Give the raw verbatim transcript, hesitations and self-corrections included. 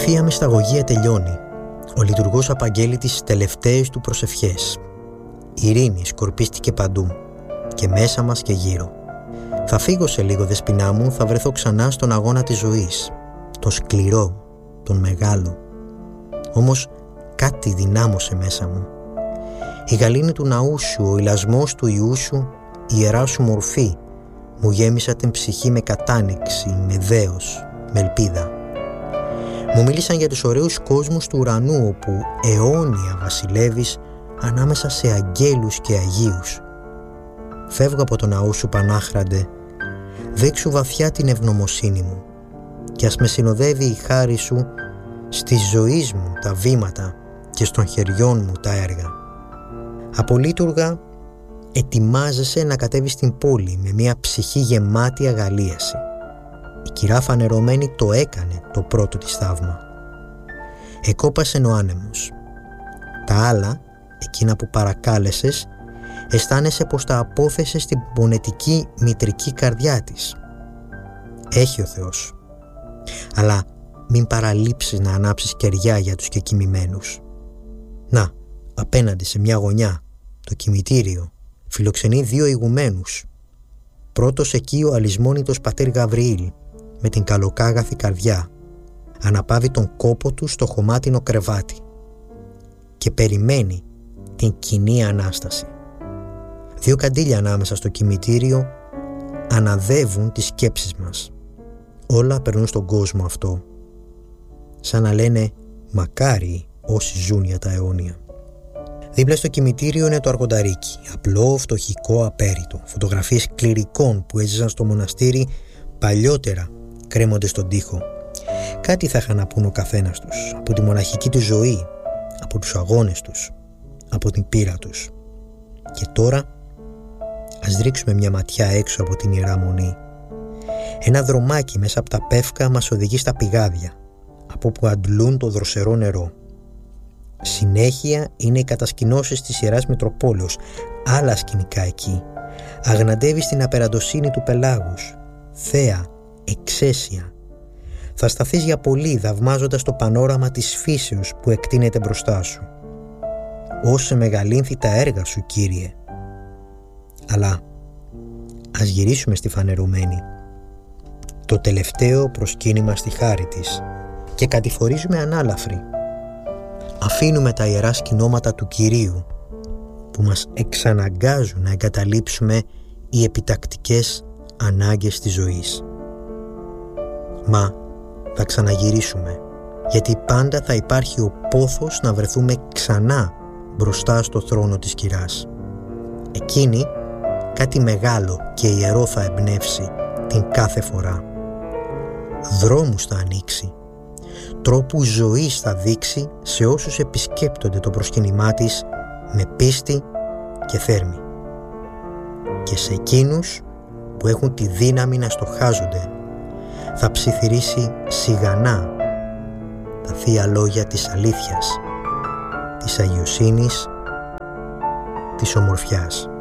Θεία Μυσταγωγία τελειώνει. Ο λειτουργός απαγγέλει τις τελευταίες του προσευχές. Η ειρήνη σκορπίστηκε παντού, και μέσα μας και γύρω. Θα φύγω σε λίγο, δεσποινά μου, θα βρεθώ ξανά στον αγώνα της ζωής. Τον σκληρό, τον μεγάλο. Όμως κάτι δυνάμωσε μέσα μου. Η γαλήνη του ναού σου, ο ηλασμός του Ιού σου, η ιερά σου μορφή, μου γέμισα την ψυχή με κατάνοιξη, με δέος, με ελπίδα. Μου μίλησαν για τους ωραίους κόσμους του ουρανού, όπου αιώνια βασιλεύεις ανάμεσα σε αγγέλους και αγίους. Φεύγω από τον ναό σου, Πανάχραντε, δέξου βαθιά την ευγνωμοσύνη μου, και ας με συνοδεύει η χάρη σου στη ζωή μου τα βήματα και στον χεριών μου τα έργα. Απολύτουργα, ετοιμάζεσαι να κατέβεις στην πόλη με μια ψυχή γεμάτη αγαλίαση. Η κυρά φανερωμένη το έκανε το πρώτο της θαύμα. Εκόπασε ο άνεμος. Τα άλλα, εκείνα που παρακάλεσες, αισθάνεσαι πως τα απόθεσε στην πονετική μητρική καρδιά της. Έχει ο Θεός. Αλλά μην παραλείψεις να ανάψεις κεριά για τους κεκοιμημένους. Να, απέναντι σε μια γωνιά, το κημητήριο φιλοξενεί δύο ηγουμένους. Πρώτος εκεί ο αλυσμόνητος πατέρ Γαβριήλ, με την καλοκάγαθη καρδιά, αναπαύει τον κόπο του στο χωμάτινο κρεβάτι και περιμένει την κοινή Ανάσταση. Δύο καντήλια ανάμεσα στο κημητήριο αναδεύουν τις σκέψεις μας. Όλα περνούν στον κόσμο αυτό, σαν να λένε μακάρι όσοι ζουν για τα αιώνια. Δίπλα στο κημητήριο είναι το αργονταρίκι, απλό, φτωχικό, απέριτο. Φωτογραφίες κληρικών που έζησαν στο μοναστήρι παλιότερα κρέμονται στον τοίχο. Κάτι θα είχαν να πούν ο καθένας τους, από τη μοναχική του ζωή, από τους αγώνες τους, από την πείρα τους. Και τώρα ας ρίξουμε μια ματιά έξω από την Ιερά Μονή. Ένα δρομάκι μέσα από τα πεύκα μας οδηγεί στα πηγάδια, από που αντλούν το δροσερό νερό. Συνέχεια είναι οι κατασκηνώσεις της Ιεράς Μητροπόλεως, άλλα σκηνικά εκεί. Αγναντεύει στην απεραντοσύνη του πελάγους, θέα, εξαίσια. Θα σταθείς για πολύ θαυμάζοντας το πανόραμα της φύσεως που εκτείνεται μπροστά σου. Όσε μεγαλύνθη τα έργα σου, Κύριε. Αλλά ας γυρίσουμε στη φανερωμένη, το τελευταίο προσκύνημα στη χάρη της, και κατηφορίζουμε ανάλαφροι. Αφήνουμε τα ιερά σκηνώματα του Κυρίου που μας εξαναγκάζουν να εγκαταλείψουμε οι επιτακτικές ανάγκες της ζωής. Μα θα ξαναγυρίσουμε, γιατί πάντα θα υπάρχει ο πόθος να βρεθούμε ξανά μπροστά στο θρόνο της Κυράς. Εκείνη κάτι μεγάλο και ιερό θα εμπνεύσει την κάθε φορά. Δρόμους θα ανοίξει, τρόπου ζωής θα δείξει σε όσους επισκέπτονται το προσκύνημά της με πίστη και θέρμη. Και σε εκείνους που έχουν τη δύναμη να στοχάζονται θα ψιθυρίσει σιγανά τα θεία λόγια της αλήθειας, της αγιοσύνης, της ομορφιάς.